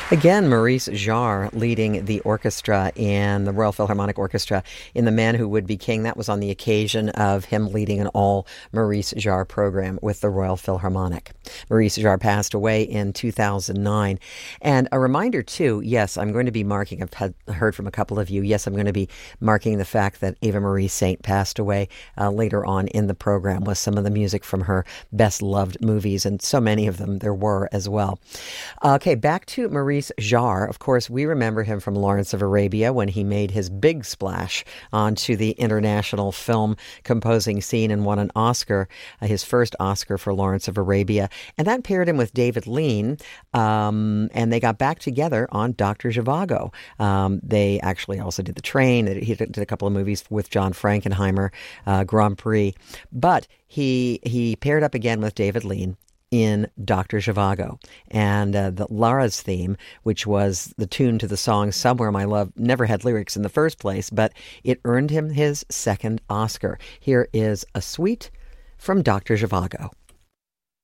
Again, Maurice Jarre leading the orchestra in the Royal Philharmonic Orchestra in The Man Who Would Be King. That was on the occasion of him leading an all Maurice Jarre program with the Royal Philharmonic. Maurice Jarre passed away in 2009. And a reminder, too, yes, I'm going to be marking, I've heard from a couple of you, yes, I'm going to be marking the fact that Ava Marie Saint passed away later on in the program with some of the music from her best-loved movies, and so many of them there were as well. Okay, back to Maurice Jarre. Of course, we remember him from Lawrence of Arabia when he made his big splash onto the international film composing scene and won an Oscar, his first Oscar for Lawrence of Arabia. And that paired him with David Lean, and they got back together on Dr. Zhivago. They actually also did The Train. He did a couple of movies with John Frankenheimer, Grand Prix. But he paired up again with David Lean in Dr. Zhivago. And the Lara's theme, which was the tune to the song Somewhere My Love, never had lyrics in the first place, but it earned him his second Oscar. Here is a suite from Dr. Zhivago.